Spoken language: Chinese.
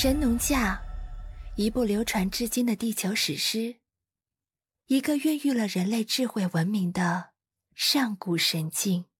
神农架，一部流传至今的地球史诗，一个孕育了人类智慧文明的上古神境。